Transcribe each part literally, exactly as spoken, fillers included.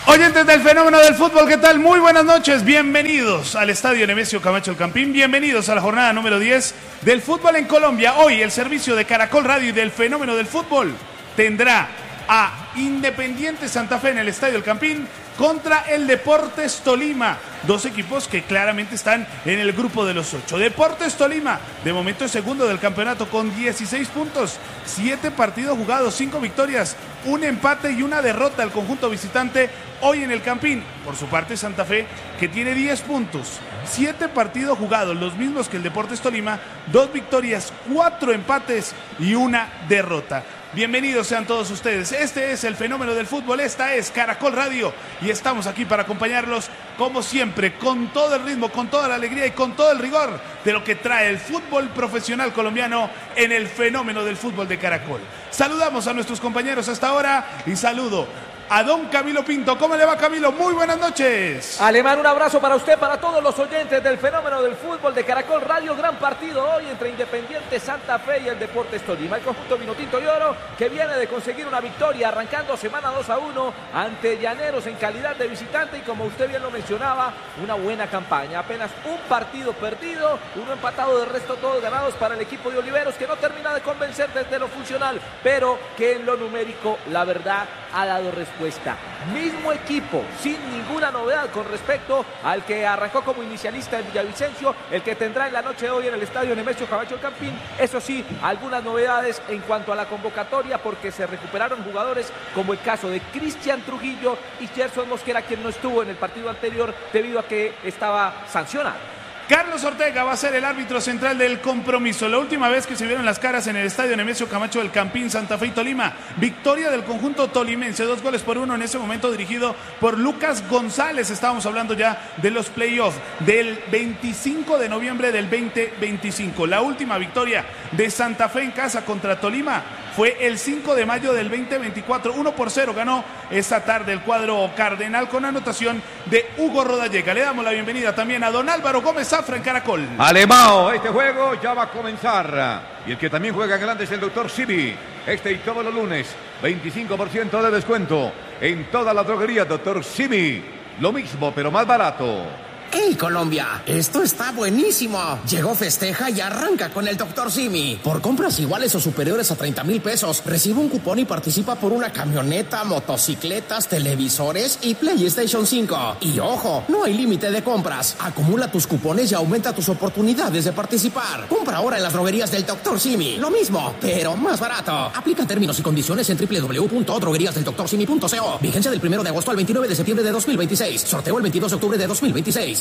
Oyentes del fenómeno del fútbol, ¿qué tal? Muy buenas noches, bienvenidos al Estadio Nemesio Camacho El Campín, bienvenidos a la jornada número diez del fútbol en Colombia. Hoy el servicio de Caracol Radio y del fenómeno del fútbol tendrá a Independiente Santa Fe en el Estadio El Campín contra el Deportes Tolima, dos equipos que claramente están en el grupo de los ocho. Deportes Tolima, de momento es segundo del campeonato con dieciséis puntos, siete partidos jugados, cinco victorias, un empate y una derrota al conjunto visitante hoy en el Campín. Por su parte Santa Fe, que tiene diez puntos, siete partidos jugados, los mismos que el Deportes Tolima, dos victorias, cuatro empates y una derrota. Bienvenidos sean todos ustedes, este es el fenómeno del fútbol, esta es Caracol Radio y estamos aquí para acompañarlos como siempre, con todo el ritmo, con toda la alegría y con todo el rigor de lo que trae el fútbol profesional colombiano en el fenómeno del fútbol de Caracol. Saludamos a nuestros compañeros hasta ahora y saludo a don Camilo Pinto. ¿Cómo le va, Camilo? Muy buenas noches. Alemán, un abrazo para usted, para todos los oyentes del fenómeno del fútbol de Caracol Radio. Gran partido hoy entre Independiente Santa Fe y el Deportes Tolima. El conjunto vinotinto y oro que viene de conseguir una victoria arrancando semana dos a uno ante Llaneros en calidad de visitante y como usted bien lo mencionaba, una buena campaña. Apenas un partido perdido, uno empatado, del resto todos ganados para el equipo de Oliveros, que no termina de convencer desde lo funcional, pero que en lo numérico la verdad ha dado respuesta. Mismo equipo, sin ninguna novedad con respecto al que arrancó como inicialista en Villavicencio, el que tendrá en la noche de hoy en el Estadio Nemesio Camacho El Campín. Eso sí, algunas novedades en cuanto a la convocatoria, porque se recuperaron jugadores como el caso de Cristian Trujillo y Gerson Mosquera, quien no estuvo en el partido anterior debido a que estaba sancionado. Carlos Ortega va a ser el árbitro central del compromiso. La última vez que se vieron las caras en el Estadio Nemesio Camacho del Campín, Santa Fe y Tolima. Victoria del conjunto tolimense, dos goles por uno en ese momento dirigido por Lucas González. Estábamos hablando ya de los playoffs del veinticinco de noviembre del veinte veinticinco. La última victoria de Santa Fe en casa contra Tolima fue el cinco de mayo del veinte veinticuatro. uno por cero ganó esta tarde el cuadro cardenal con anotación de Hugo Rodallega. Le damos la bienvenida también a don Álvaro Gómez Zafra en Caracol. Alemão, este juego ya va a comenzar. Y el que también juega en grande es el doctor Simi. Este y todos los lunes, veinticinco por ciento de descuento en toda la droguería doctor Simi. Lo mismo, pero más barato. ¡Hey, Colombia! Esto está buenísimo. Llegó Festeja y arranca con el doctor Simi. Por compras iguales o superiores a treinta mil pesos, recibe un cupón y participa por una camioneta, motocicletas, televisores y PlayStation cinco. Y ojo, no hay límite de compras. Acumula tus cupones y aumenta tus oportunidades de participar. Compra ahora en las droguerías del doctor Simi. Lo mismo, pero más barato. Aplica términos y condiciones en doble u doble u doble u punto droguerías del doctor simi punto co. Vigencia del primero de agosto al veintinueve de septiembre de dos mil veintiséis. Sorteo el veintidós de octubre de dos mil veintiséis.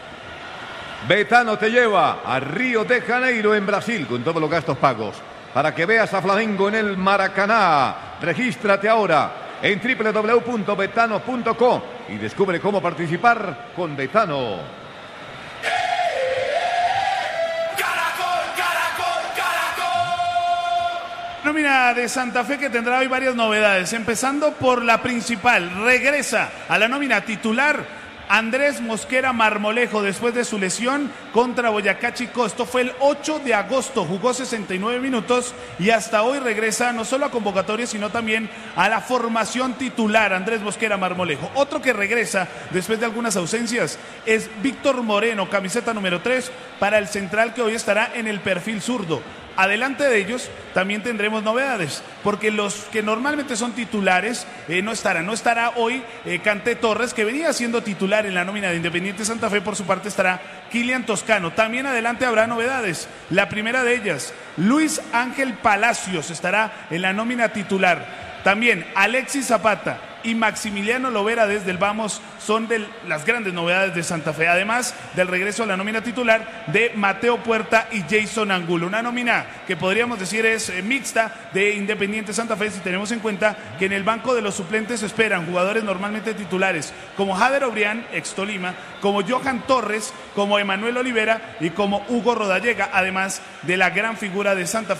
Betano te lleva a Río de Janeiro en Brasil con todos los gastos pagos. Para que veas a Flamengo en el Maracaná. Regístrate ahora en doble u doble u doble u punto betano punto com y descubre cómo participar con Betano. Caracol, Caracol, Caracol. Nómina de Santa Fe que tendrá hoy varias novedades, empezando por la principal. Regresa a la nómina titular Andrés Mosquera Marmolejo después de su lesión contra Boyacá Chicó. Esto fue el ocho de agosto, jugó sesenta y nueve minutos y hasta hoy regresa no solo a convocatoria sino también a la formación titular. Andrés Mosquera Marmolejo. Otro que regresa después de algunas ausencias es Víctor Moreno, camiseta número tres para el central que hoy estará en el perfil zurdo. Adelante de ellos también tendremos novedades, porque los que normalmente son titulares eh, no estarán. No estará hoy eh, Canté Torres, que venía siendo titular en la nómina de Independiente Santa Fe. Por su parte estará Kilian Toscano. También adelante habrá novedades. La primera de ellas, Luis Ángel Palacios estará en la nómina titular. También Alexis Zapata y Maximiliano Lovera desde el Vamos son de las grandes novedades de Santa Fe, además del regreso a la nómina titular de Mateo Puerta y Jason Angulo, una nómina que podríamos decir es eh, mixta de Independiente Santa Fe, si tenemos en cuenta que en el banco de los suplentes esperan jugadores normalmente titulares como Jader Obrián, ex Tolima, como Johan Torres, como Emanuel Olivera y como Hugo Rodallega, además de la gran figura de Santa Fe,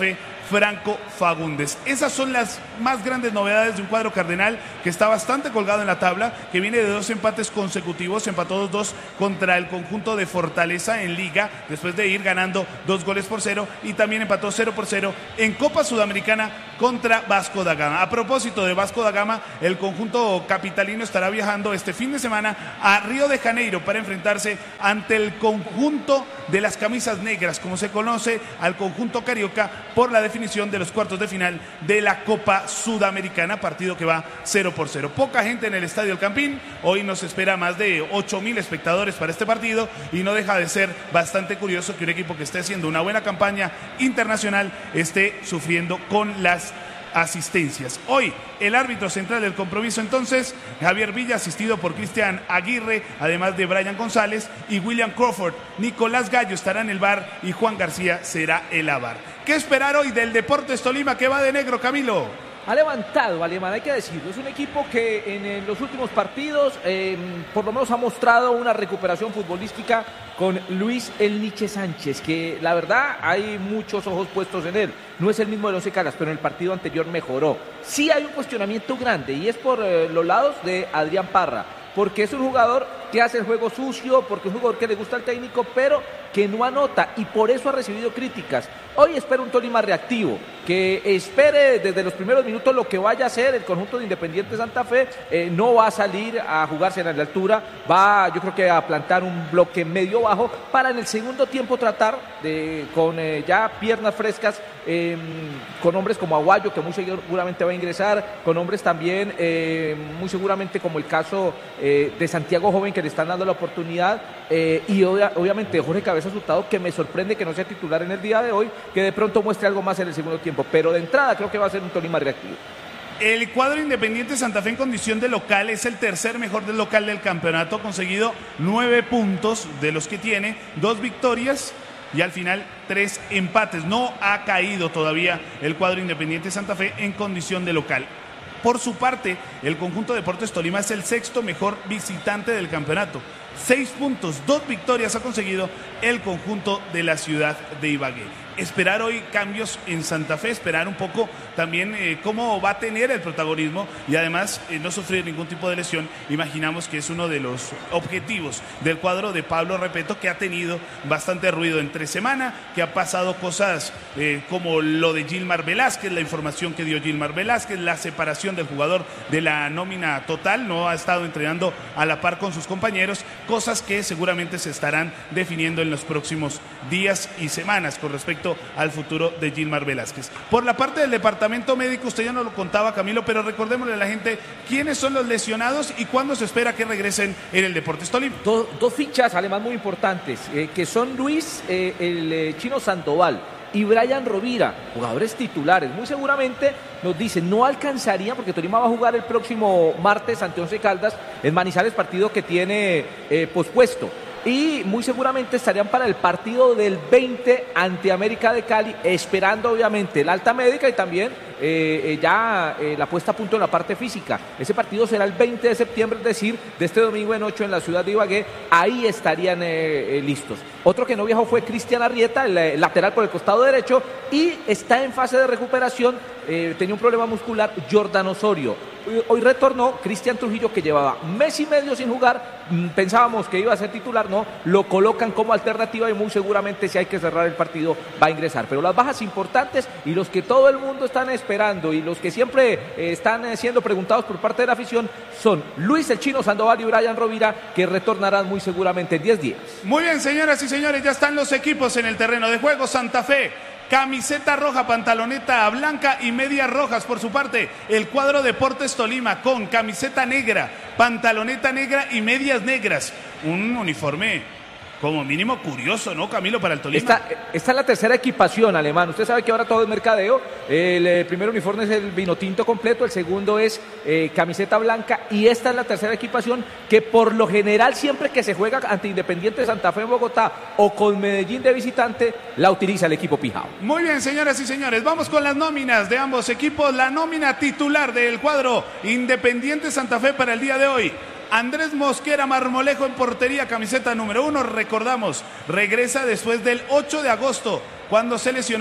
Franco Fagundes. Esas son las más grandes novedades de un cuadro cardenal que está bastante colgado en la tabla, que viene de dos empates consecutivos, empató dos dos contra el conjunto de Fortaleza en Liga, después de ir ganando dos goles por cero, y también empató cero por cero en Copa Sudamericana contra Vasco da Gama. A propósito de Vasco da Gama, el conjunto capitalino estará viajando este fin de semana a Río de Janeiro para enfrentarse ante el conjunto de las camisas negras, como se conoce al conjunto carioca, por la definición de los cuartos de final de la Copa Sudamericana, partido que va cero por cero. Poca gente en el Estadio El Campín, hoy nos espera más de ocho mil espectadores para este partido, y no deja de ser bastante curioso que un equipo que esté haciendo una buena campaña internacional esté sufriendo con las asistencias. Hoy el árbitro central del compromiso, entonces, Javier Villa, asistido por Cristian Aguirre, además de Brian González y William Crawford. Nicolás Gallo estará en el V A R y Juan García será el A V A R. ¿Qué esperar hoy del Deportes Tolima, que va de negro, Camilo? Ha levantado, Alemán, hay que decirlo. Es un equipo que en, en los últimos partidos eh, por lo menos ha mostrado una recuperación futbolística con Luis El Niche Sánchez, que la verdad hay muchos ojos puestos en él. No es el mismo de Once Caldas, pero en el partido anterior mejoró. Sí hay un cuestionamiento grande, y es por eh, los lados de Adrián Parra, porque es un jugador que hace el juego sucio, porque es un jugador que le gusta al técnico, pero que no anota, y por eso ha recibido críticas. Hoy espera un Tolima reactivo, que espere desde los primeros minutos lo que vaya a hacer el conjunto de Independiente Santa Fe. Eh, no va a salir a jugarse en la altura, va yo creo que a plantar un bloque medio bajo para en el segundo tiempo tratar de, con eh, ya piernas frescas, eh, con hombres como Aguayo, que muy seguramente va a ingresar, con hombres también eh, muy seguramente como el caso eh, de Santiago Joven, que le están dando la oportunidad, eh, y obvia, obviamente Jorge Cabezas Hurtado, que me sorprende que no sea titular en el día de hoy, que de pronto muestre algo más en el segundo tiempo, pero de entrada creo que va a ser un Tolima reactivo. El cuadro Independiente Santa Fe en condición de local es el tercer mejor del local del campeonato, ha conseguido nueve puntos de los que tiene, dos victorias y al final tres empates. No ha caído todavía el cuadro Independiente Santa Fe en condición de local. Por su parte, el conjunto Deportes Tolima es el sexto mejor visitante del campeonato. Seis puntos, dos victorias ha conseguido el conjunto de la ciudad de Ibagué. Esperar hoy cambios en Santa Fe, esperar un poco también eh, cómo va a tener el protagonismo, y además eh, no sufrir ningún tipo de lesión. Imaginamos que es uno de los objetivos del cuadro de Pablo Repeto, que ha tenido bastante ruido entre semana, que ha pasado cosas eh, como lo de Gilmar Velázquez, la información que dio Gilmar Velázquez, la separación del jugador de la nómina total, no ha estado entrenando a la par con sus compañeros, cosas que seguramente se estarán definiendo en los próximos días y semanas con respecto al futuro de Gilmar Velázquez. Por la parte del departamento médico, usted ya nos lo contaba, Camilo, pero recordémosle a la gente quiénes son los lesionados y cuándo se espera que regresen en el Deportes Tolima. Dos, dos fichas, además, muy importantes, eh, que son Luis, eh, el eh, Chino Sandoval, y Brian Rovira, jugadores titulares. Muy seguramente nos dicen, no alcanzaría, porque Tolima va a jugar el próximo martes ante Once Caldas en Manizales, partido que tiene eh, pospuesto. Y muy seguramente estarían para el partido del veinte ante América de Cali, esperando obviamente la alta médica y también eh, eh, ya eh, la puesta a punto en la parte física. Ese partido será el veinte de septiembre, es decir, de este domingo en ocho en la ciudad de Ibagué. Ahí estarían eh, eh, listos. Otro que no viajó fue Cristian Arrieta, el, el lateral por el costado derecho, y está en fase de recuperación. Eh, tenía un problema muscular, Jordan Osorio. Hoy retornó Cristian Trujillo, que llevaba mes y medio sin jugar. Pensábamos que iba a ser titular, no, lo colocan como alternativa y muy seguramente, si hay que cerrar el partido, va a ingresar. Pero las bajas importantes y los que todo el mundo están esperando y los que siempre eh, están eh, siendo preguntados por parte de la afición son Luis el Chino Sandoval y Brian Rovira, que retornarán muy seguramente en diez días. Muy bien, señoras y señores, ya están los equipos en el terreno de juego. Santa Fe, camiseta roja, pantaloneta blanca y medias rojas. Por su parte, el cuadro Deportes Tolima con camiseta negra, pantaloneta negra y medias negras. Un uniforme como mínimo curioso, ¿no, Camilo, para el Tolima? Esta, esta es la tercera equipación, Alemán. Usted sabe que ahora todo es mercadeo. El eh, primer uniforme es el vino tinto completo, el segundo es eh, camiseta blanca, y esta es la tercera equipación que por lo general siempre que se juega ante Independiente Santa Fe en Bogotá o con Medellín de visitante, la utiliza el equipo Pijao. Muy bien, señoras y señores, vamos con las nóminas de ambos equipos. La nómina titular del cuadro Independiente Santa Fe para el día de hoy: Andrés Mosquera Marmolejo en portería, camiseta número uno. Recordamos, regresa después del ocho de agosto, cuando se lesionó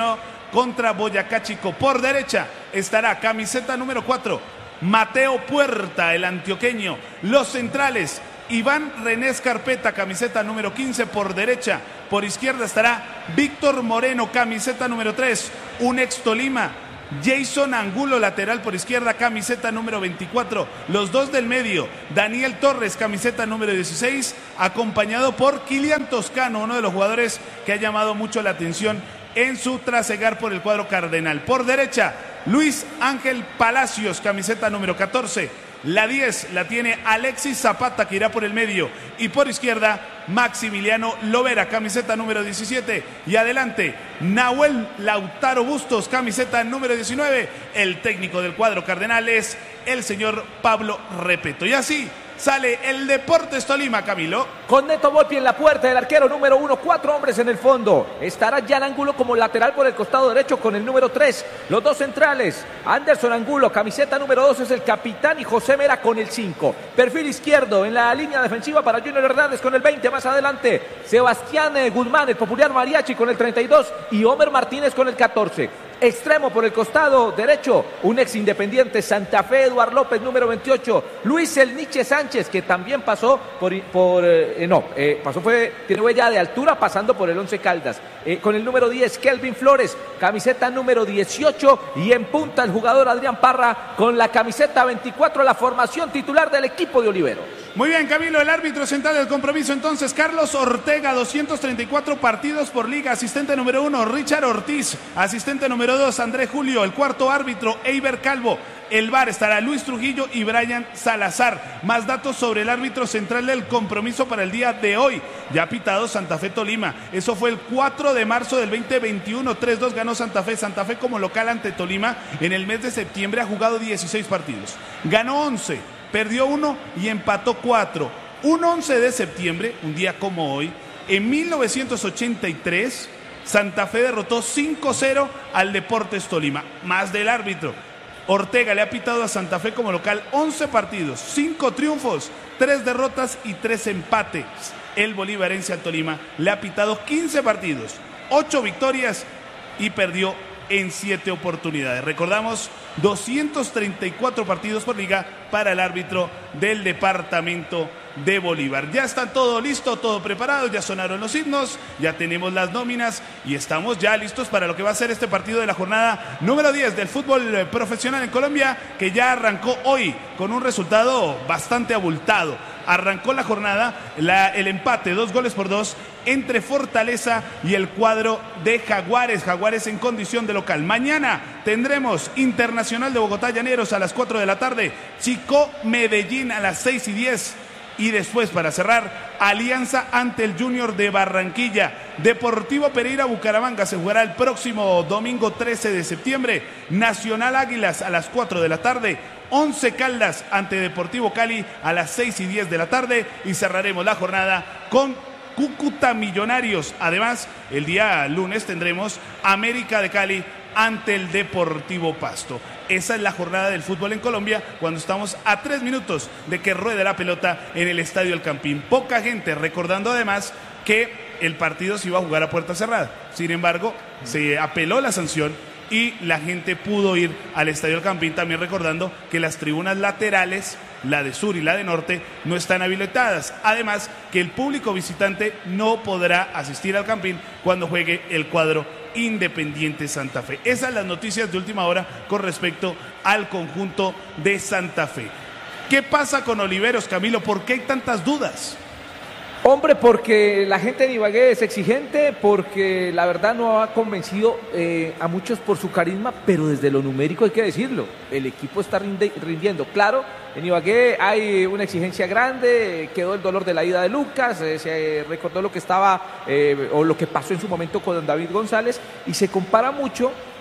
contra Boyacá Chico. Por derecha estará camiseta número cuatro, Mateo Puerta, el antioqueño. Los centrales, Iván René Escarpeta, camiseta número quince por derecha. Por izquierda estará Víctor Moreno, camiseta número tres, un ex Tolima. Jason Angulo, lateral por izquierda, camiseta número veinticuatro. Los dos del medio, Daniel Torres, camiseta número dieciséis, acompañado por Kilian Toscano, uno de los jugadores que ha llamado mucho la atención en su trasegar por el cuadro cardenal. Por derecha, Luis Ángel Palacios, camiseta número catorce. La diez la tiene Alexis Zapata, que irá por el medio. Y por izquierda, Maximiliano Lovera, camiseta número diecisiete. Y adelante, Nahuel Lautaro Bustos, camiseta número diecinueve. El técnico del cuadro cardenal es el señor Pablo Repeto. Y así sale el Deportes Tolima, Camilo. Con Neto Volpi en la puerta, el arquero número uno, cuatro hombres en el fondo. Estará Jan Angulo como lateral por el costado derecho con el número tres. Los dos centrales, Anderson Angulo, camiseta número dos, es el capitán, y José Mera con el cinco. Perfil izquierdo en la línea defensiva para Junior Hernández con el veinte. Más adelante, Sebastián Guzmán, el popular mariachi, con el treinta y dos, y Homer Martínez con el catorce. Extremo por el costado derecho, un ex Independiente Santa Fe, Eduard López, número veintiocho. Luis El Niche Sánchez, que también pasó por, por eh, no, eh, pasó fue, tiene huella de altura pasando por el Once Caldas. Eh, con el número diez, Kelvin Flores, camiseta número dieciocho, y en punta el jugador Adrián Parra con la camiseta veinticuatro, la formación titular del equipo de Oliveros. Muy bien, Camilo, el árbitro central del compromiso entonces, Carlos Ortega, doscientos treinta y cuatro partidos por liga. Asistente número uno, Richard Ortiz. Asistente número dos, Andrés Julio. El cuarto árbitro, Eiber Calvo. El V A R estará Luis Trujillo y Brian Salazar. Más datos sobre el árbitro central del compromiso para el día de hoy. Ya ha pitado Santa Fe Tolima. Eso fue el cuatro de marzo del veinte veintiuno. tres dos ganó Santa Fe. Santa Fe como local ante Tolima en el mes de septiembre ha jugado dieciséis partidos. Ganó once, perdió uno y empató cuatro. Un once de septiembre, un día como hoy, en mil novecientos ochenta y tres, Santa Fe derrotó cinco cero al Deportes Tolima. Más del árbitro. Ortega le ha pitado a Santa Fe como local once partidos, cinco triunfos, tres derrotas y tres empates. El bolivarense al Tolima le ha pitado quince partidos, ocho victorias y perdió en siete oportunidades. Recordamos, doscientos treinta y cuatro partidos por liga para el árbitro del departamento de Bolívar. Ya está todo listo, todo preparado, ya sonaron los himnos, ya tenemos las nóminas y estamos ya listos para lo que va a ser este partido de la jornada número diez del fútbol profesional en Colombia, que ya arrancó hoy con un resultado bastante abultado. Arrancó la jornada, la, el empate, dos goles por dos, entre Fortaleza y el cuadro de Jaguares, Jaguares en condición de local. Mañana tendremos Internacional de Bogotá Llaneros a las cuatro de la tarde, Chico Medellín a las seis y diez. Y después, para cerrar, Alianza ante el Junior de Barranquilla. Deportivo Pereira Bucaramanga se jugará el próximo domingo trece de septiembre. Nacional Águilas a las cuatro de la tarde. Once Caldas ante Deportivo Cali a las seis y diez de la tarde. Y cerraremos la jornada con Cúcuta Millonarios. Además, el día lunes tendremos América de Cali ante el Deportivo Pasto. Esa es la jornada del fútbol en Colombia cuando estamos a tres minutos de que ruede la pelota en el Estadio El Campín. Poca gente, recordando además que el partido se iba a jugar a puerta cerrada. Sin embargo, se apeló la sanción y la gente pudo ir al Estadio El Campín, también recordando que las tribunas laterales, la de sur y la de norte, no están habilitadas. Además, que el público visitante no podrá asistir al Campín cuando juegue el cuadro Independiente Santa Fe. Esas son las noticias de última hora con respecto al conjunto de Santa Fe. ¿Qué pasa con Oliveros, Camilo? ¿Por qué hay tantas dudas? Hombre, porque la gente de Ibagué es exigente, porque la verdad no ha convencido eh, a muchos por su carisma, pero desde lo numérico hay que decirlo, el equipo está rinde, rindiendo. Claro, en Ibagué hay una exigencia grande, quedó el dolor de la ida de Lucas, eh, se recordó lo que estaba eh, o lo que pasó en su momento con David González, y se compara mucho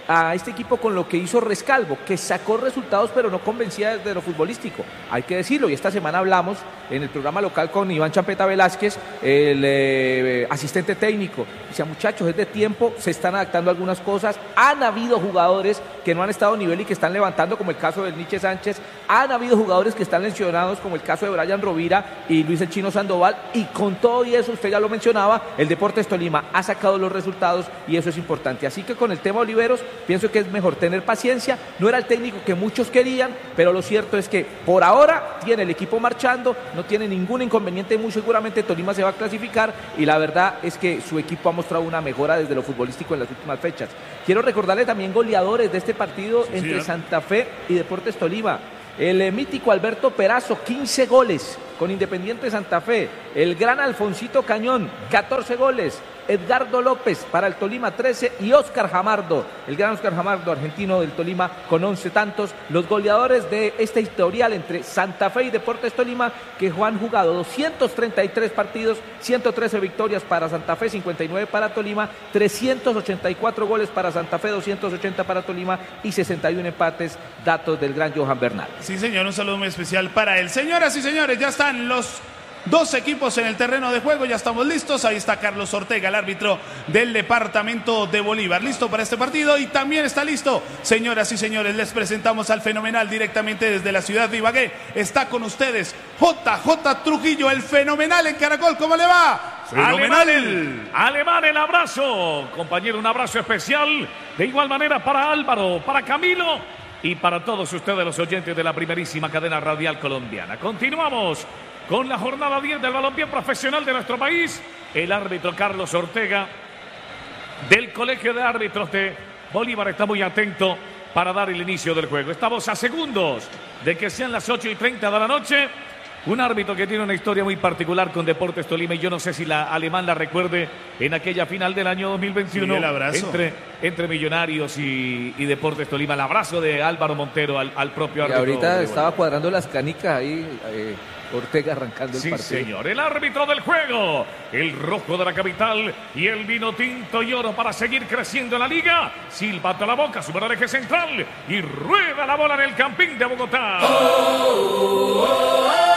a este equipo con lo que hizo Rescalvo, que sacó resultados pero no convencía desde lo futbolístico, hay que decirlo, y esta semana hablamos en el programa local con Iván Champeta Velázquez, el eh, asistente técnico, dice, muchachos, es de tiempo, se están adaptando algunas cosas, han habido jugadores que no han estado a nivel y que están levantando, como el caso del Nietzsche Sánchez, han habido jugadores que están lesionados, como el caso de Brian Rovira y Luis el Chino Sandoval, y con todo y eso, usted ya lo mencionaba, el Deportes Tolima ha sacado los resultados y eso es importante, así que con el tema Oliveros, pienso que es mejor tener paciencia, no era el técnico que muchos querían, pero lo cierto es que por ahora tiene el equipo marchando, no tiene ningún inconveniente, muy seguramente Tolima se va a clasificar y la verdad es que su equipo ha mostrado una mejora desde lo futbolístico en las últimas fechas. Quiero recordarle también goleadores de este partido sí, entre sí, Santa Fe y Deportes Tolima. El eh, mítico Alberto Perazo, quince goles con Independiente Santa Fe. El gran Alfonsito Cañón, catorce goles. Edgardo López para el Tolima, trece, y Óscar Jamardo, el gran Óscar Jamardo, argentino del Tolima, con once tantos. Los goleadores de este historial entre Santa Fe y Deportes Tolima, que han jugado doscientos treinta y tres partidos, ciento trece victorias para Santa Fe, cincuenta y nueve para Tolima, trescientos ochenta y cuatro goles para Santa Fe, doscientos ochenta para Tolima y sesenta y uno empates, datos del gran Johan Bernal. Sí, señor, un saludo muy especial para él. Señoras y señores, ya están los dos equipos en el terreno de juego, ya estamos listos. Ahí está Carlos Ortega, el árbitro del departamento de Bolívar, listo para este partido. Y también está listo, señoras y señores, les presentamos al fenomenal directamente desde la ciudad de Ibagué. Está con ustedes J J Trujillo, el fenomenal en Caracol. ¿Cómo le va? Fenomenal. Alemán, Alemán, el abrazo, compañero, un abrazo especial. De igual manera para Álvaro, para Camilo y para todos ustedes los oyentes de la primerísima cadena radial colombiana. Continuamos con la jornada diez del balompié profesional de nuestro país. El árbitro Carlos Ortega del Colegio de Árbitros de Bolívar está muy atento para dar el inicio del juego. Estamos a segundos de que sean las ocho y treinta de la noche. Un árbitro que tiene una historia muy particular con Deportes Tolima, y yo no sé si la Alemán la recuerde en aquella final del año dos mil veintiuno, sí, el abrazo. entre, entre Millonarios y, y Deportes Tolima. El abrazo de Álvaro Montero al, al propio árbitro. Y ahorita estaba cuadrando las canicas ahí, eh, Ortega arrancando el sí, partido. Sí, señor, el árbitro del juego, el rojo de la capital y el vino tinto y oro para seguir creciendo en la liga. Silbato a la boca, sube al eje central y rueda la bola en el Campín de Bogotá. Oh, oh, oh, oh.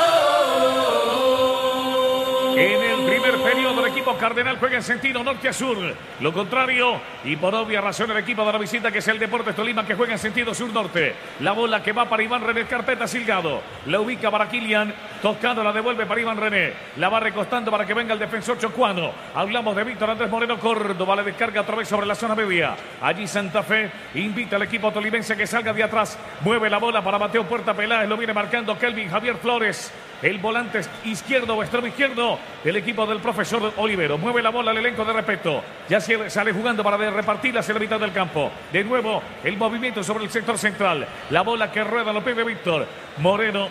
En el primer periodo el equipo cardenal juega en sentido norte a sur, lo contrario, y por obvia razón el equipo de la visita, que es el Deportes Tolima, que juega en sentido sur-norte. La bola que va para Iván René Carpeta Silgado, la ubica para Kilian, tocando, la devuelve para Iván René, la va recostando para que venga el defensor chocuano. Hablamos de Víctor Andrés Moreno Córdoba, le descarga otra vez sobre la zona media. Allí Santa Fe invita al equipo tolimense que salga de atrás, mueve la bola para Mateo Puerta Peláez, lo viene marcando Kelvin Javier Flores, el volante izquierdo o extremo izquierdo del equipo del profesor Olivero. Mueve la bola al elenco de respeto. Ya sale jugando para repartirla hacia la mitad del campo. De nuevo el movimiento sobre el sector central. La bola que rueda lo pide Víctor Moreno.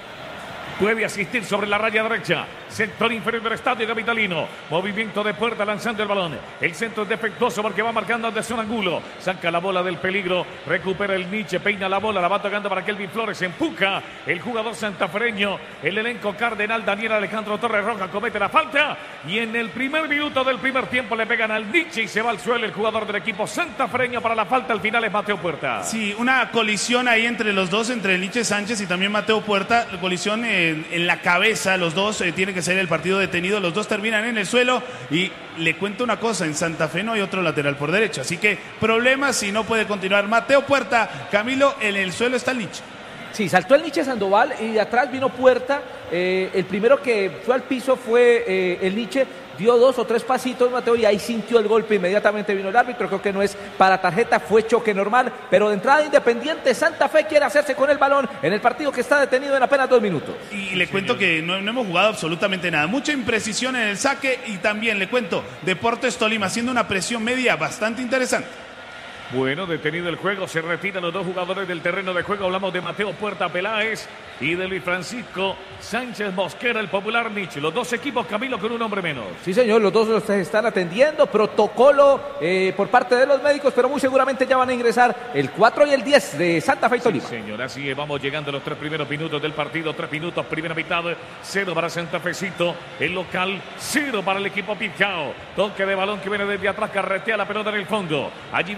Puede asistir sobre la raya derecha. Sector inferior del estadio capitalino. Movimiento de Puerta lanzando el balón. El centro es defectuoso porque va marcando Anderson Angulo. Saca la bola del peligro. Recupera el Nietzsche. Peina la bola. La va tocando para Kelvin Flores. Empuja el jugador santafereño. El elenco cardenal Daniel Alejandro Torres Roja comete la falta. Y en el primer minuto del primer tiempo le pegan al Nietzsche y se va al suelo el jugador del equipo santafereño para la falta. Al final es Mateo Puerta. Sí, una colisión ahí entre los dos, entre el Nietzsche Sánchez y también Mateo Puerta. Colisión en, en la cabeza. Los dos eh, tienen que ser el partido detenido, los dos terminan en el suelo. Y le cuento una cosa, en Santa Fe no hay otro lateral por derecha, así que problemas y no puede continuar Mateo Puerta. Camilo, en el suelo está el Nietzsche. Sí, saltó el Nietzsche Sandoval y de atrás vino Puerta. Eh, el primero que fue al piso fue eh, el Nietzsche. Dio dos o tres pasitos, Mateo, y ahí sintió el golpe. Inmediatamente vino el árbitro. Creo que no es para tarjeta, fue choque normal. Pero de entrada Independiente Santa Fe quiere hacerse con el balón en el partido que está detenido en apenas dos minutos. Y le cuento que no, no hemos jugado absolutamente nada. Mucha imprecisión en el saque. Y también le cuento, Deportes Tolima haciendo una presión media bastante interesante. Bueno, detenido el juego, se retiran los dos jugadores del terreno de juego. Hablamos de Mateo Puerta Peláez y de Luis Francisco Sánchez Mosquera, el popular Nietzsche. Los dos equipos, Camilo, con un hombre menos. Sí, señor, los dos los están atendiendo. Protocolo eh, por parte de los médicos, pero muy seguramente ya van a ingresar el cuatro y el diez de Santa Fe y Tolima. Sí, señor, así es, vamos llegando a los tres primeros minutos del partido. Tres minutos, primera mitad, cero para Santa Fecito. El local, cero para el equipo Picao. Toque de balón que viene desde atrás, carretea la pelota en el fondo. Allí vino Sal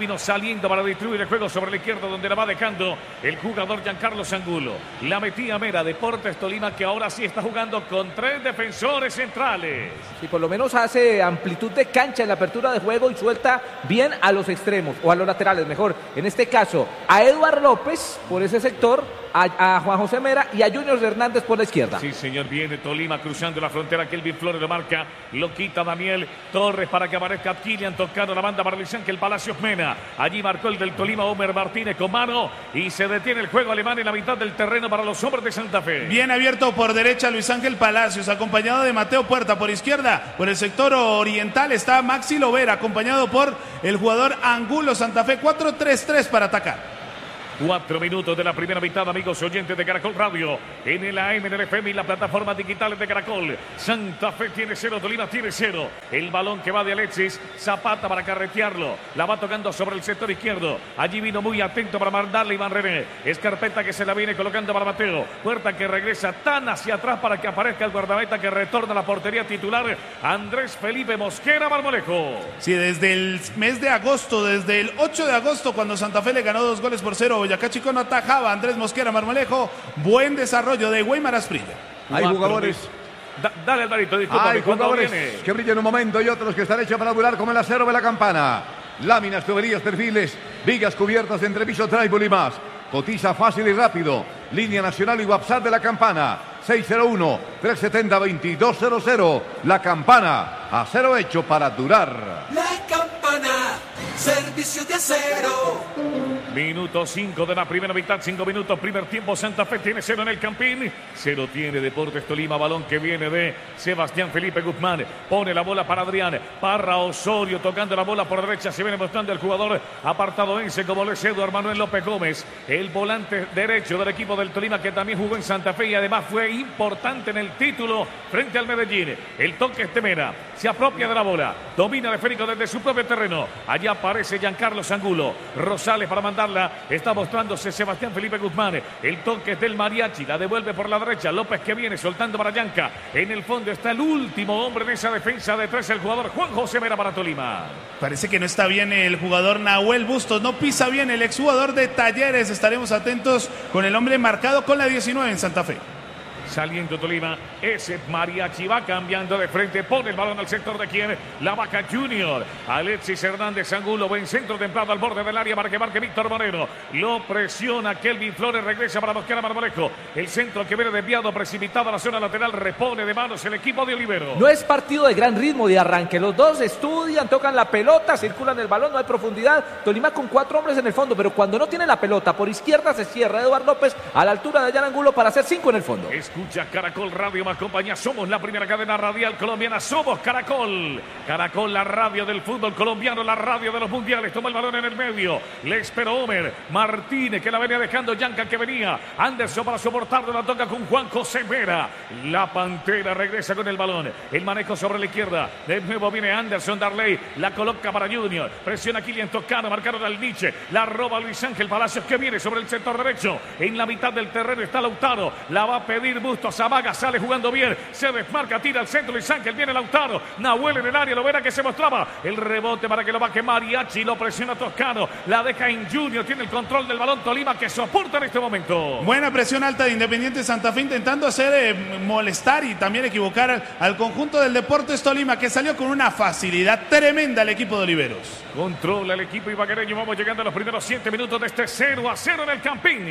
saliendo para distribuir el juego sobre la izquierda, donde la va dejando el jugador Giancarlo Angulo. La metía Mera, Deportes Tolima, que ahora sí está jugando con tres defensores centrales. Sí, por lo menos hace amplitud de cancha en la apertura de juego y suelta bien a los extremos, o a los laterales, mejor. En este caso, a Eduard López por ese sector, a, a Juan José Mera y a Junior Hernández por la izquierda. Sí, señor, viene Tolima cruzando la frontera. Kelvin Flores lo marca, lo quita Daniel Torres para que aparezca Kilian tocando la banda para Luis Ángel Palacios Mena. Allí marcó el del Tolima, Homer Martínez con mano, y se detiene el juego alemán en la mitad del terreno para los hombres de Santa Fe. Bien abierto por derecha Luis Ángel Palacios, acompañado de Mateo Puerta. Por izquierda, por el sector oriental, está Maxi Lovera, acompañado por el jugador Angulo. Santa Fe cuatro tres tres para atacar. Cuatro minutos de la primera mitad, amigos oyentes de Caracol Radio, en el A M, en el F M y las plataformas digitales de Caracol. Santa Fe tiene cero, Tolima tiene cero. El balón que va de Alexis Zapata para carretearlo. La va tocando sobre el sector izquierdo. Allí vino muy atento para mandarle Iván René. Escarpeta que se la viene colocando para Mateo. Puerta que regresa tan hacia atrás para que aparezca el guardameta que retorna a la portería titular, Andrés Felipe Mosquera Marmolejo. Sí, desde el mes de agosto, desde el ocho de agosto, cuando Santa Fe le ganó dos goles por cero, Boyacá Chico no atajaba. Andrés Mosquera Marmolejo, buen desarrollo de Weimar Asprilla. Hay jugadores. Da, dale, Alvarito, disculpa. Hay jugadores que brillan un momento y otros que están hechos para durar, como el acero de la campana. Láminas, tuberías, perfiles, vigas cubiertas de entrepiso, tribal y más. Cotiza fácil y rápido. Línea nacional y WhatsApp de la campana. seis cero uno, tres siete cero, dos dos cero cero. La campana, acero hecho para durar. La campana, servicio de acero. Minuto cinco de la primera mitad, cinco minutos, primer tiempo. Santa Fe tiene cero en el Campín, cero tiene Deportes Tolima. Balón que viene de Sebastián Felipe Guzmán, pone la bola para Adrián Parra Osorio, tocando la bola por derecha, se viene mostrando el jugador apartadoense como lo es Eduardo Manuel López Gómez, el volante derecho del equipo del Tolima, que también jugó en Santa Fe y además fue importante en el título frente al Medellín. El toque es de Mera, se apropia de la bola, domina el esférico desde su propio terreno. Allá aparece Giancarlo Angulo, Rosales para mandar. Está mostrándose Sebastián Felipe Guzmán. El toque es del Mariachi. La devuelve por la derecha. López que viene soltando para Yanca. En el fondo está el último hombre en esa defensa de tres, el jugador Juan José Mera para Tolima. Parece que no está bien el jugador Nahuel Bustos. No pisa bien el exjugador de Talleres. Estaremos atentos con el hombre marcado con la diecinueve en Santa Fe. Saliendo Tolima, ese Mariachi va cambiando de frente, pone el balón al sector de quien, la Vaca Junior. Alexis Hernández Angulo, buen centro templado al borde del área para que marque Víctor Moreno. Lo presiona Kelvin Flores, regresa para Mosquera Marmolejo. El centro que viene desviado, precipitado a la zona lateral, repone de manos el equipo de Olivero. No es partido de gran ritmo de arranque, los dos estudian, tocan la pelota, circulan el balón, no hay profundidad. Tolima con cuatro hombres en el fondo, pero cuando no tiene la pelota, por izquierda se cierra Eduardo López a la altura de Jan Angulo para hacer cinco en el fondo. Escucha Caracol Radio más compañía, somos la primera cadena radial colombiana, somos Caracol. Caracol, la radio del fútbol colombiano, la radio de los mundiales. Toma el balón en el medio, le esperó Homer Martínez, que la venía dejando Yanca, que venía Anderson para soportarlo, la toca con Juan José Mera. La Pantera regresa con el balón, el manejo sobre la izquierda, de nuevo viene Anderson Darley, la coloca para Junior, presiona Kilian Toscano, marcaron al Nietzsche, la roba Luis Ángel Palacios, que viene sobre el sector derecho, en la mitad del terreno está Lautaro, la va a pedir Bustos, Zamaga sale jugando bien, se desmarca, tira al centro Luis Ángel, viene Lautaro, Nahuel en el área, lo verá que se mostraba, el rebote para que lo baje Mariachi, lo presiona Toscano, la deja en Junior, tiene el control del balón Tolima, que soporta en este momento. Buena presión alta de Independiente Santa Fe, intentando hacer eh, molestar y también equivocar al, al conjunto del Deportes Tolima, que salió con una facilidad tremenda al equipo de Oliveros. Controla el equipo ibaguereño, vamos llegando a los primeros siete minutos de este cero a cero en el Campín.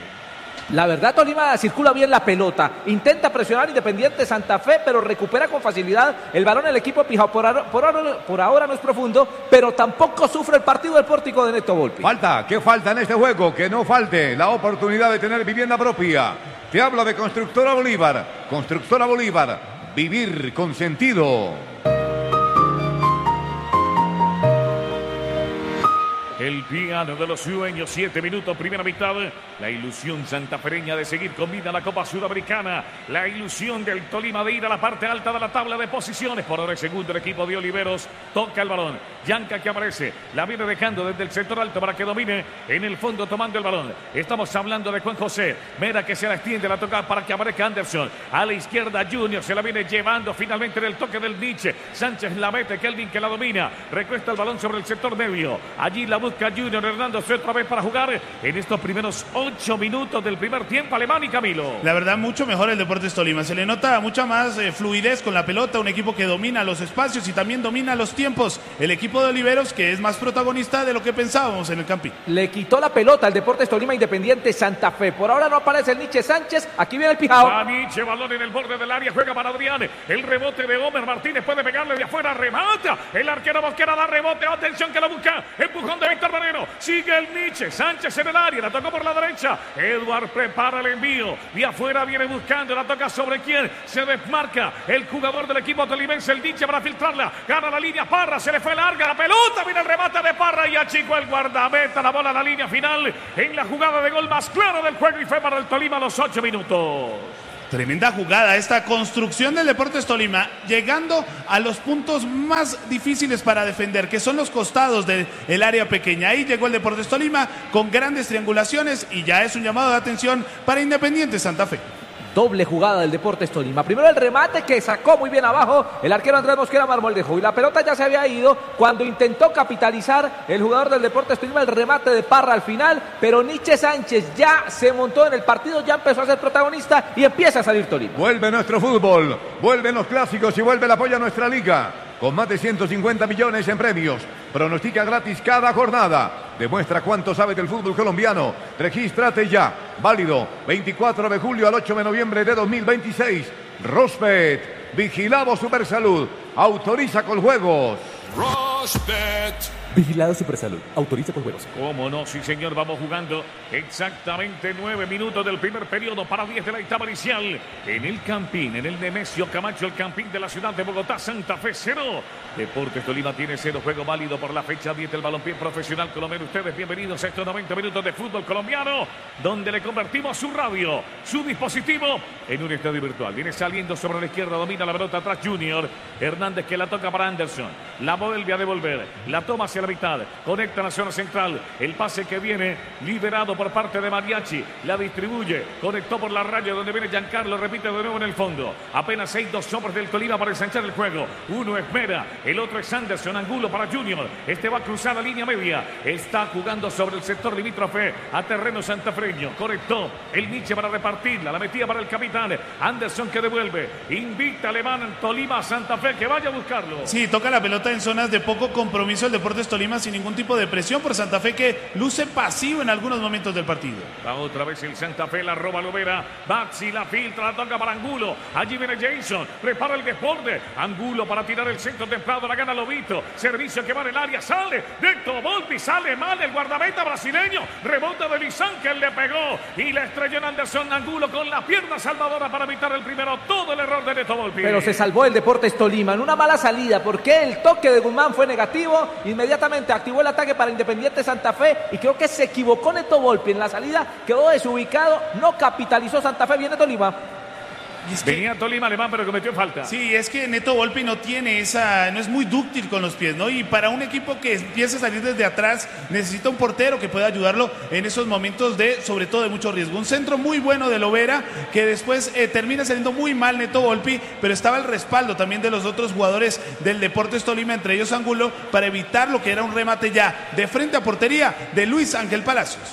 La verdad, Tolima circula bien la pelota, intenta presionar Independiente Santa Fe, pero recupera con facilidad el balón el equipo Pijao. Por, ahora, por, ahora, por ahora no es profundo, pero tampoco sufre el partido del Pórtico de Neto Volpi. Falta, ¿qué falta en este juego? Que no falte la oportunidad de tener vivienda propia. Te habla de Constructora Bolívar. Constructora Bolívar, vivir con sentido. El piano de los sueños, siete minutos, primera mitad. La ilusión santafereña de seguir con vida la Copa Sudamericana. La ilusión del Tolima de ir a la parte alta de la tabla de posiciones. Por ahora el segundo el equipo de Oliveros. Toca el balón. Yanca que aparece. La viene dejando desde el sector alto para que domine en el fondo tomando el balón. Estamos hablando de Juan José Mera, que se la extiende, la toca para que aparezca Anderson. A la izquierda Junior se la viene llevando finalmente en el toque del Nietzsche. Sánchez la mete, Kelvin que la domina. Recuesta el balón sobre el sector medio. Allí la busca Boca Juniors. Hernando se otra vez para jugar en estos primeros ocho minutos del primer tiempo. Alemán y Camilo. La verdad, mucho mejor el Deportes Tolima. Se le nota mucha más eh, fluidez con la pelota. Un equipo que domina los espacios y también domina los tiempos. El equipo de Oliveros, que es más protagonista de lo que pensábamos en el Campín. Le quitó la pelota al Deportes Tolima Independiente Santa Fe. Por ahora no aparece el Nietzsche Sánchez. Aquí viene el Pijao. Va Nietzsche, balón en el borde del área. Juega para Adrián. El rebote de Homer Martínez. Puede pegarle de afuera. Remata. El arquero Mosquera da rebote. Atención que lo busca. Empujón de Víctor Moreno. Sigue el Nietzsche Sánchez en el área. La tocó por la derecha. Edward prepara el envío. De afuera viene buscando. La toca sobre quién. Se desmarca el jugador del equipo tolimense. El Nietzsche para filtrarla. Gana la línea Parra. Se le fue larga la pelota. Viene el remate de Parra. Y achicó el guardameta. La bola a la línea final. En la jugada de gol más claro del juego. Y fue para el Tolima a los ocho minutos. Tremenda jugada, esta construcción del Deportes Tolima, llegando a los puntos más difíciles para defender, que son los costados del área pequeña. Ahí llegó el Deportes Tolima con grandes triangulaciones y ya es un llamado de atención para Independiente Santa Fe. Doble jugada del Deportes Tolima. Primero el remate que sacó muy bien abajo el arquero Andrés Mosquera Marmolejo. Y la pelota ya se había ido cuando intentó capitalizar el jugador del Deportes Tolima el remate de Parra al final. Pero Nietzsche Sánchez ya se montó en el partido, ya empezó a ser protagonista y empieza a salir Tolima. Vuelve nuestro fútbol, vuelven los clásicos y vuelve el apoyo a nuestra liga. Con más de ciento cincuenta millones en premios. Pronostica gratis cada jornada. Demuestra cuánto sabe del fútbol colombiano. Regístrate ya. Válido veinticuatro de julio al ocho de noviembre de dos mil veintiséis. Rosbet. Vigilado Supersalud. Autoriza con juegos. Rosbet. Vigilado Supersalud. Autoriza por juegos. ¿Cómo no? Sí, señor. Vamos jugando exactamente nueve minutos del primer periodo para diez de la etapa inicial. En el Campín, en el Nemesio Camacho, el Campín de la ciudad de Bogotá, Santa Fe cero. Deportes Tolima tiene cero. Juego válido por la fecha diez del balompié profesional colombiano. Ustedes bienvenidos a estos noventa minutos de fútbol colombiano, donde le convertimos su radio, su dispositivo, en un estadio virtual. Viene saliendo sobre la izquierda, domina la pelota atrás Junior. Hernández que la toca para Anderson. La vuelve a devolver. La toma hacia la mitad. Conecta la zona central. El pase que viene liberado por parte de Mariachi. La distribuye. Conectó por la raya donde viene Giancarlo. Repite de nuevo en el fondo. Apenas hay dos hombres del Tolima para ensanchar el juego. Uno es Mera. El otro es Anderson. Angulo para Junior. Este va a cruzar la línea media. Está jugando sobre el sector limítrofe a terreno santafreño. Conectó el Nietzsche para repartirla. La metía para el capitán. Anderson que devuelve. Invita Alemán Tolima a Santa Fe que vaya a buscarlo. Sí, toca la pelota en zonas de poco compromiso el Deportes Tolima sin ningún tipo de presión por Santa Fe que luce pasivo en algunos momentos del partido. Va otra vez el Santa Fe, la roba Lovera. Baxi la filtra, la toca para Angulo. Allí viene Jason, prepara el desborde. Angulo para tirar el centro templado, la gana Lobito. Servicio que va en el área, sale Neto Volpi, sale mal el guardameta brasileño. Rebota de Luis Ángel, le pegó y le estrelló en Anderson. Angulo con la pierna salvadora para evitar el primero. Todo el error de Neto Volpi. Pero se salvó el Deportes Tolima en una mala salida porque el toque de Guzmán fue negativo. Inmediatamente activó el ataque para Independiente Santa Fe y creo que se equivocó Neto Volpi en la salida, quedó desubicado, no capitalizó Santa Fe. Viene Tolima. Y es que, venía Tolima Alemán, pero cometió falta. Sí, es que Neto Volpi no tiene esa, no es muy dúctil con los pies, ¿no? Y para un equipo que empieza a salir desde atrás, necesita un portero que pueda ayudarlo en esos momentos de, sobre todo, de mucho riesgo. Un centro muy bueno de Lovera, que después eh, termina saliendo muy mal Neto Volpi, pero estaba el respaldo también de los otros jugadores del Deportes Tolima, entre ellos Angulo, para evitar lo que era un remate ya de frente a portería de Luis Ángel Palacios.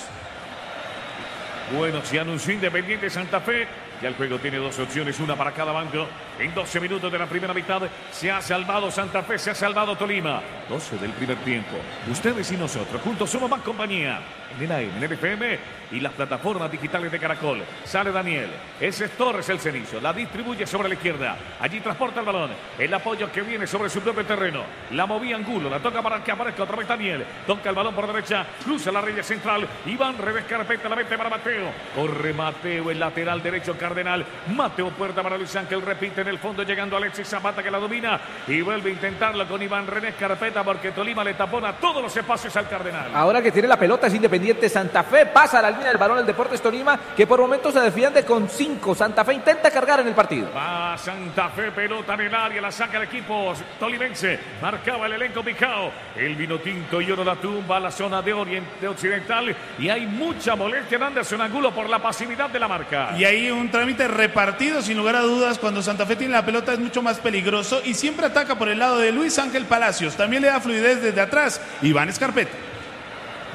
Bueno, se anunció Independiente Santa Fe. Ya el juego tiene dos opciones, una para cada bando. En doce minutos de la primera mitad se ha salvado Santa Fe, se ha salvado Tolima. doce del primer tiempo. Ustedes y nosotros, juntos somos más compañía. En el A M, en el F M y las plataformas digitales de Caracol. Sale Daniel. Ese es Torres el Cenizo. La distribuye sobre la izquierda. Allí transporta el balón. El apoyo que viene sobre su propio terreno. La movía Angulo. La toca para que aparezca otra vez Daniel. Toca el balón por derecha. Cruza la raya central. Iván Redes Carpeta la mete para Mateo. Corre Mateo, el lateral derecho Cardenal. Mateo Puerta para Luis Ángel. Repite en el fondo llegando Alexis Zapata que la domina. Y vuelve a intentarlo con Iván Redes Carpeta porque Tolima le tapona todos los espacios al Cardenal. Ahora que tiene la pelota es Independiente Santa Fe. Pasa a la línea del balón el Deportes Tolima que por momentos se defiende con cinco. Santa Fe intenta cargar en el partido. Va Santa Fe, pelota en el área. La saca el equipo tolimense. Marcaba el elenco Picao. El vino tinto y oro la tumba a la zona de oriente occidental. Y hay mucha molestia en Anderson Angulo por la pasividad de la marca. Y hay un trámite repartido sin lugar a dudas. Cuando Santa Fe tiene la pelota es mucho más peligroso y siempre ataca por el lado de Luis Ángel Palacios. También le da fluidez desde atrás Iván Escarpeta.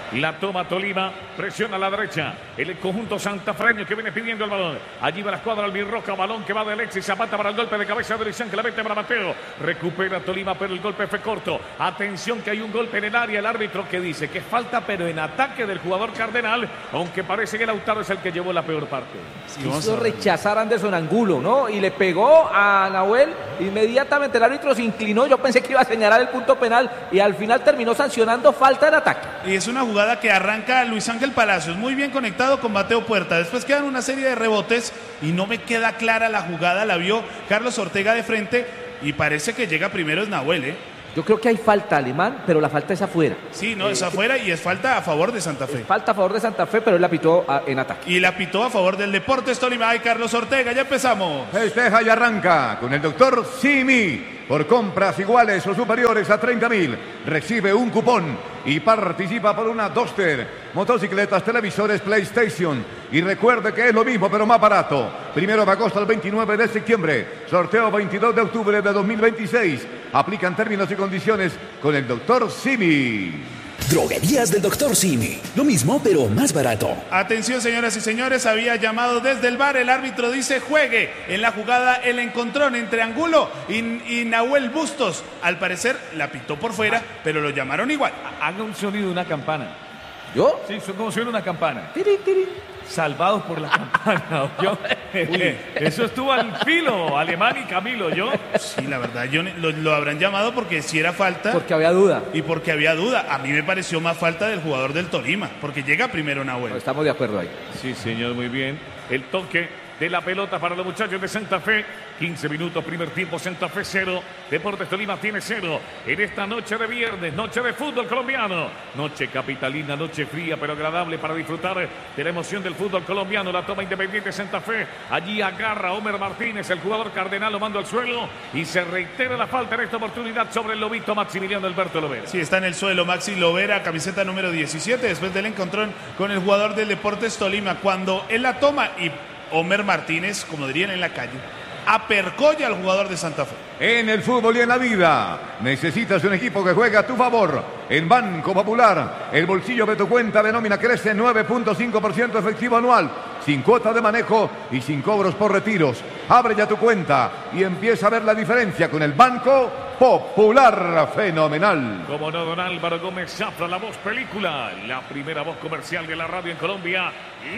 La toma Tolima, presiona a la derecha. El conjunto santafreño que viene pidiendo el balón. Allí va la escuadra albirroja, balón que va de Alexis Zapata para el golpe de cabeza de Luis Ángel, la mete para Mateo. Recupera Tolima, pero el golpe fue corto. Atención que hay un golpe en el área. El árbitro que dice que falta, pero en ataque del jugador Cardenal, aunque parece que Lautaro es el que llevó la peor parte. Sí, Quiso rechazar a Anderson Angulo, ¿no? Y le pegó a Nahuel. Inmediatamente el árbitro se inclinó. Yo pensé que iba a señalar el punto penal y al final terminó sancionando falta en ataque. Y es una jugada que arranca Luis Ángel Palacios, muy bien conectado con Mateo Puerta. Después quedan una serie de rebotes y no me queda clara la jugada. La vio Carlos Ortega de frente y parece que llega primero es Nahuel, ¿eh? Yo creo que hay falta, Alemán, pero la falta es afuera. Sí, no, es afuera y es falta a favor de Santa Fe. Falta a favor de Santa Fe, pero él la pitó a, en ataque. Y la pitó a favor del Deportes Tolima. Ay, Carlos Ortega, ya empezamos. Festeja y arranca con el doctor Simi. Por compras iguales o superiores a treinta mil, recibe un cupón y participa por una Duster, motocicletas, televisores, PlayStation. Y recuerde que es lo mismo, pero más barato. Primero de agosto al veintinueve de septiembre. Sorteo veintidós de octubre de dos mil veintiséis. Aplican términos y condiciones con el doctor Simi. Droguerías del doctor Simi. Lo mismo, pero más barato. Atención, señoras y señores, había llamado desde el bar. El árbitro dice juegue. En la jugada el encontrón entre Angulo y, y Nahuel Bustos. Al parecer la pitó por fuera, pero lo llamaron igual. Haga un sonido de una campana. ¿Yo? Sí, son como suena una campana. Tiri, tiri. Salvados por la campana. ¿Yo? Uy, eso estuvo al filo, Alemán y Camilo, ¿yo? Sí, la verdad, yo, lo, lo habrán llamado porque si era falta. Porque había duda. Y porque había duda. A mí me pareció más falta del jugador del Tolima, porque llega primero Nahuel. No, estamos de acuerdo ahí. Sí, señor, muy bien. El toque de la pelota para los muchachos de Santa Fe. quince minutos, primer tiempo, Santa Fe cero. Deportes Tolima tiene cero. En esta noche de viernes, noche de fútbol colombiano. Noche capitalina, noche fría, pero agradable para disfrutar de la emoción del fútbol colombiano. La toma Independiente Santa Fe. Allí agarra Homer Martínez, el jugador Cardenal, lo manda al suelo. Y se reitera la falta en esta oportunidad sobre el lobito Maximiliano Alberto Lovera. Sí, está en el suelo Maxi Lovera, camiseta número diecisiete. Después del encontrón con el jugador del Deportes Tolima. Cuando él la toma y Homer Martínez, como dirían en la calle, apercolla al jugador de Santa Fe. En el fútbol y en la vida, necesitas un equipo que juegue a tu favor. En Banco Popular, el bolsillo de tu cuenta de nómina crece nueve punto cinco por ciento efectivo anual, sin cuota de manejo y sin cobros por retiros. Abre ya tu cuenta y empieza a ver la diferencia con el Banco Popular. Fenomenal. Como no, don Álvaro Gómez Zafra, la voz película, la primera voz comercial de la radio en Colombia.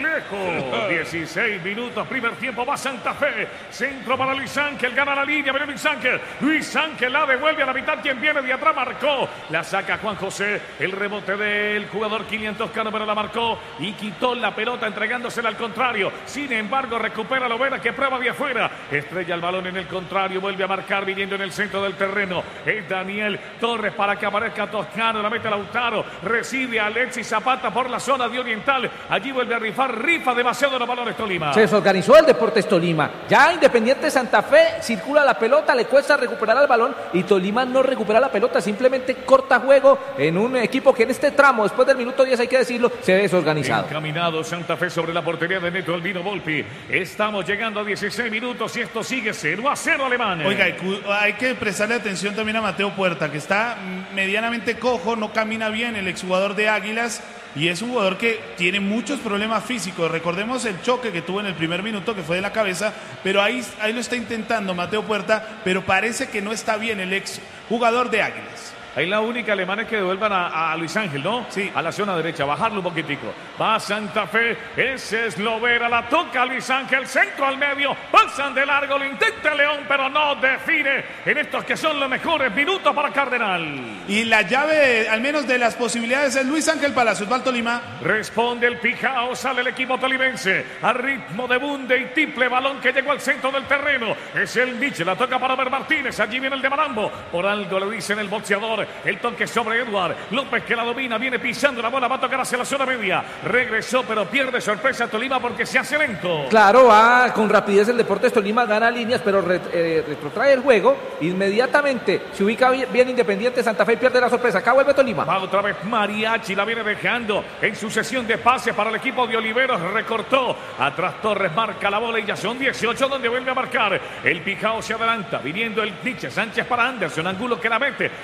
Lejos, dieciséis minutos, primer tiempo, va Santa Fe. Centro para Luis Ángel, gana la línea, viene Luis Ángel. Luis Ángel la devuelve a la mitad, quien viene de atrás marcó. La saca Juan José, el rebote del jugador Kilian Toscano, pero la marcó y quitó la pelota entregándosela al contrario. Sin embargo, recupera Lovera que prueba de afuera. Estrella el balón en el contrario, vuelve a marcar viniendo en el centro del terreno. Es Daniel Torres para que aparezca Toscano, la mete Lautaro, recibe a Alexis Zapata por la zona de Oriental. Allí vuelve a rifar, rifa demasiado los balones Tolima. Se desorganizó el Deportes Tolima. Ya Independiente Santa Fe circula la pelota, le cuesta recuperar el balón y Tolima no recupera la pelota, simplemente corta juego en un equipo que en este tramo, después del minuto diez hay que decirlo, se ve desorganizado. Encaminado Santa Fe sobre la portería de Neto Albino Volpi. Estamos llegando a dieciséis minutos y esto sigue cero a cero Alemán. Oiga, hay que prestarle atención también a Mateo Puerta, que está medianamente cojo, no camina bien, el exjugador de Águilas. Y es un jugador que tiene muchos problemas físicos. Recordemos el choque que tuvo en el primer minuto, que fue de la cabeza, pero ahí, ahí lo está intentando Mateo Puerta, pero parece que no está bien el ex jugador de Águilas. Ahí la única alemana es que devuelvan a, a Luis Ángel, ¿no? Sí. A la zona derecha, bajarlo un poquitico. Va Santa Fe, ese es Lovera, la toca Luis Ángel, centro al medio, pasan de largo, lo intenta León, pero no define en estos que son los mejores minutos para Cardenal. Y la llave, al menos de las posibilidades, es Luis Ángel Palacios, va al Tolima. Responde el Pijao, sale el equipo tolimense, a ritmo de bunde y triple balón que llegó al centro del terreno. Es el Nietzsche, la toca para Ver Martínez, allí viene el de Marambo, por algo le dicen el boxeador. El toque sobre Edward López que la domina, viene pisando la bola, va a tocar hacia la zona media. Regresó, pero pierde sorpresa Tolima porque se hace lento. Claro, va con rapidez el Deportes Tolima, gana líneas, pero re, eh, retrotrae el juego. Inmediatamente se ubica bien, bien Independiente Santa Fe y pierde la sorpresa. Acá vuelve Tolima. Va otra vez Mariachi, la viene dejando en sucesión de pases para el equipo de Oliveros. Recortó, atrás Torres marca la bola y ya son dieciocho donde vuelve a marcar. El Pijao se adelanta, viniendo el Nietzsche, Sánchez para Anderson, Angulo que la mete. El Mariachi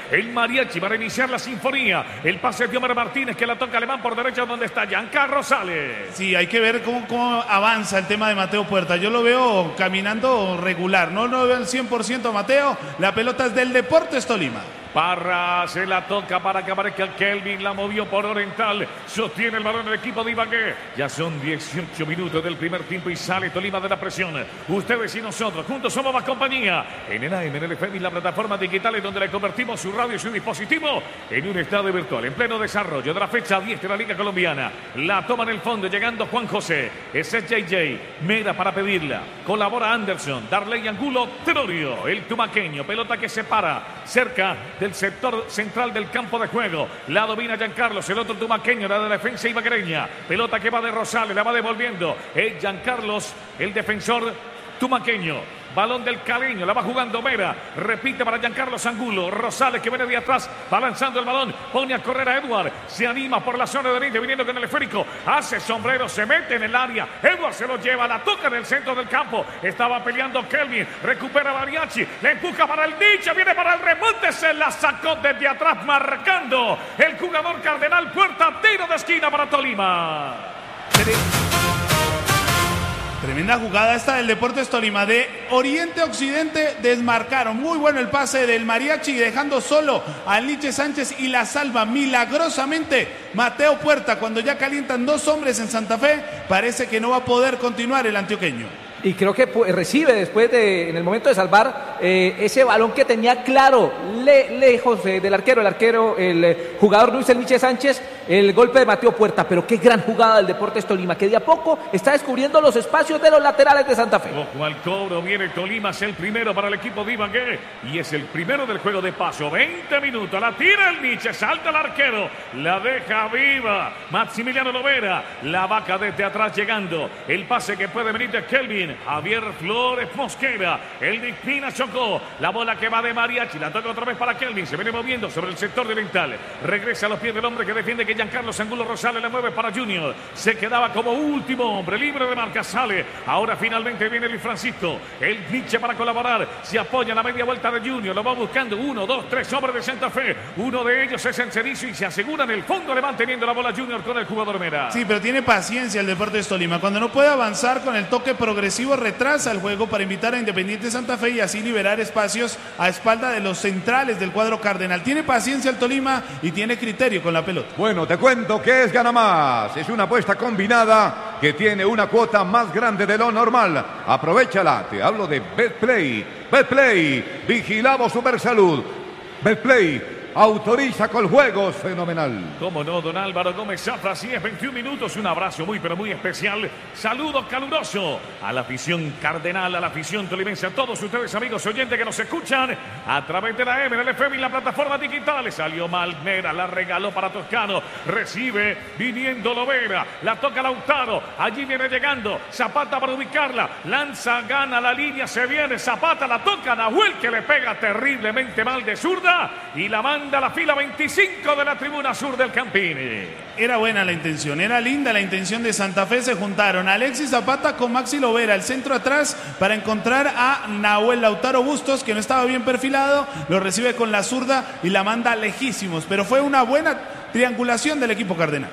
Mariachi para iniciar la sinfonía. El pase de Omar Martínez que la toca Alemán por derecha donde está Giancarlo Rosales. Sí, hay que ver cómo, cómo avanza el tema de Mateo Puerta. Yo lo veo caminando regular. No lo veo al cien por ciento a Mateo. La pelota es del Deportes Tolima. Parra se la toca para que aparezca el Kelvin, la movió por Oriental, sostiene el balón el equipo de Ibagué. Ya son dieciocho minutos del primer tiempo y sale Tolima de la presión. Ustedes y nosotros, juntos somos más compañía. En el A M, en el F M y la plataforma digital en donde le convertimos su radio y su dispositivo en un estadio virtual, en pleno desarrollo de la fecha diez de la Liga Colombiana. La toma en el fondo, llegando Juan José. Ese es J J, Mera para pedirla. Colabora Anderson, Darley Angulo, Tenorio, el tumaqueño. Pelota que se para cerca del sector central del campo de juego. La domina Giancarlo, el otro tumaqueño, la de la defensa ibaguereña. Pelota que va de Rosales, la va devolviendo. Es Giancarlo, el defensor tumaqueño. Balón del caleño, la va jugando Mera. Repite para Giancarlo Angulo. Rosales que viene de atrás, va lanzando el balón. Pone a correr a Edward. Se anima por la zona de límite, viniendo con el esférico. Hace sombrero, se mete en el área. Edward se lo lleva, la toca en el centro del campo. Estaba peleando Kelvin. Recupera Mariachi. Le empuja para el nicho. Viene para el remonte. Se la sacó desde atrás, marcando el jugador Cardenal Puerta. Tiro de esquina para Tolima. Tremenda jugada esta del Deportes Tolima. De oriente a occidente desmarcaron. Muy bueno el pase del Mariachi, dejando solo al Nietzsche Sánchez y la salva milagrosamente Mateo Puerta. Cuando ya calientan dos hombres en Santa Fe, parece que no va a poder continuar el antioqueño. Y creo que recibe después de, en el momento de salvar, eh, ese balón que tenía claro, le, lejos eh, del arquero, el arquero, el eh, jugador Luis El Nietzsche Sánchez, el golpe de Mateo Puerta. Pero qué gran jugada del Deportes Tolima, que de a poco está descubriendo los espacios de los laterales de Santa Fe. Ojo al cobro, viene Tolima, es el primero para el equipo de Ibagué y es el primero del juego de paso. veinte minutos, la tira el Nietzsche, salta el arquero, la deja viva Maximiliano Lovera, la vaca desde atrás llegando, el pase que puede venir de Kelvin. Javier Flores Mosquera, el de Espina chocó, la bola que va de Mariachi, la toca otra vez para Kelvin, se viene moviendo sobre el sector de oriental, regresa a los pies del hombre que defiende, que Giancarlo Angulo Rosales, la mueve para Junior, se quedaba como último hombre, libre de marca, sale, ahora finalmente viene Luis Francisco, el Nietzsche para colaborar, se apoya en la media vuelta de Junior, lo va buscando, uno, dos, tres hombres de Santa Fe, uno de ellos es en Cerizo y se asegura en el fondo, le van teniendo la bola Junior con el jugador Mera. Sí, pero tiene paciencia el Deportes Tolima, cuando no puede avanzar con el toque progresivo, retrasa el juego para invitar a Independiente Santa Fe y así liberar espacios a espalda de los centrales del cuadro cardenal. Tiene paciencia el Tolima y tiene criterio con la pelota. Bueno, te cuento que es Gana Más. Es una apuesta combinada que tiene una cuota más grande de lo normal. Aprovéchala. Te hablo de Betplay. Betplay. Vigilamos Supersalud. Betplay. Autoriza con juegos, fenomenal. Cómo no, don Álvaro Gómez Zafra, así es, veintiún minutos, un abrazo muy pero muy especial. Saludo caluroso a la afición cardenal, a la afición tolimense, a todos ustedes amigos oyentes que nos escuchan a través de la M, del F M y la plataforma digital. Salió Malmera, la regaló para Toscano, recibe viniendo Lovera, la toca Lautaro, allí viene llegando, Zapata para ubicarla, lanza, gana la línea, se viene, Zapata la toca, Nahuel que le pega terriblemente mal de zurda y la manda a la fila veinticinco de la tribuna sur del Campini. Era buena la intención, era linda la intención de Santa Fe. Se juntaron Alexis Zapata con Maxi Lovera, el centro atrás para encontrar a Nahuel Lautaro Bustos, que no estaba bien perfilado, lo recibe con la zurda y la manda lejísimos, pero fue una buena triangulación del equipo cardenal.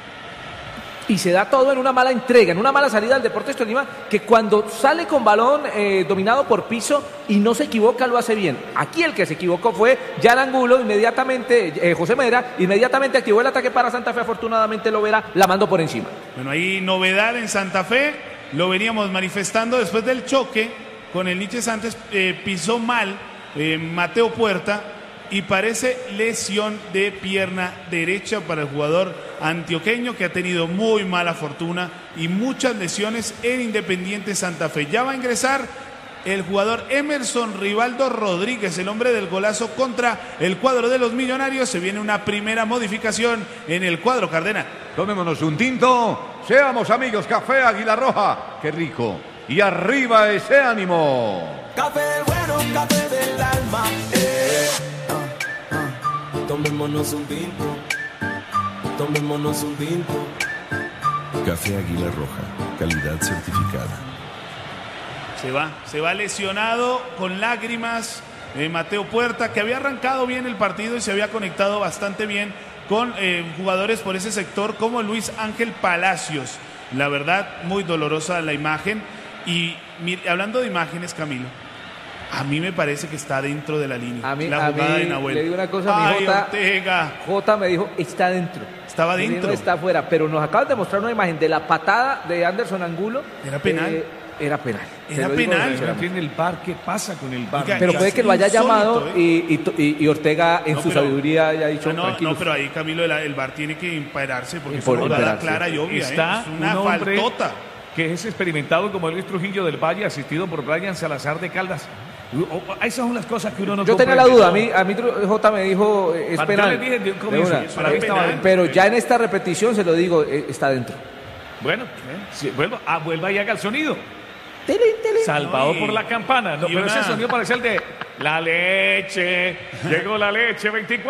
Y se da todo en una mala entrega, en una mala salida del Deportes Tolima, que cuando sale con balón eh, dominado por piso y no se equivoca, lo hace bien. Aquí el que se equivocó fue Jan Angulo, inmediatamente, eh, José Mera, inmediatamente activó el ataque para Santa Fe, afortunadamente Lovera la mandó por encima. Bueno, ahí novedad en Santa Fe, lo veníamos manifestando después del choque con el Nietzsche Sánchez, eh, pisó mal eh, Mateo Puerta, y parece lesión de pierna derecha para el jugador antioqueño, que ha tenido muy mala fortuna y muchas lesiones en Independiente Santa Fe. Ya va a ingresar el jugador Emerson Rivaldo Rodríguez, el hombre del golazo contra el cuadro de los Millonarios. Se viene una primera modificación en el cuadro cardenal. Tomémonos un tinto, seamos amigos, café Águila Roja, qué rico, y arriba ese ánimo. Café bueno, café del alma, eh. Tomémonos un tinto, tomémonos un tinto. Café Águila Roja, calidad certificada. Se va, se va lesionado con lágrimas eh, Mateo Puerta, que había arrancado bien el partido y se había conectado bastante bien con eh, jugadores por ese sector como Luis Ángel Palacios. La verdad, muy dolorosa la imagen. Y mire, hablando de imágenes, Camilo, a mí me parece que está dentro de la línea. A mí, la a jugada mí de Nahuel. le digo una cosa a mi Ay, Jota. Ortega. Jota me dijo, está dentro. Estaba Me dentro. dijo, está afuera, pero nos acaban de mostrar una imagen de la patada de Anderson Angulo. Era penal. Eh, era penal. Era Te lo digo penal. No sinceramente. tiene el V A R. ¿Qué pasa con el V A R? Oiga, Pero y puede así que lo haya insólito, llamado ¿eh? y, y, y Ortega en No, su pero- sabiduría haya dicho Ah, no, tranquilo. no, pero ahí, Camilo, el, el V A R tiene que imperarse porque es Impor- una jugada imperarse. clara y obvia. Está ¿eh? Es una un hombre faltota. que es experimentado como Luis Trujillo del Valle, asistido por Brian Salazar de Caldas. O- o- Esas son las cosas que uno no Yo tenía la comprende. duda, a mí, a mí Tru- Jota me dijo, eh, es Para- penal. yo le dije de un de comienzo, una. para mí estaba bien. Pero ya en esta repetición se lo digo, eh, está dentro. Bueno, si vuelva, ah, vuelva y haga el sonido. Tilín, tilín. Salvado No, y- por la campana. No, y pero una- ese sonido parece el de la leche. Llegó la leche, veinticuatro.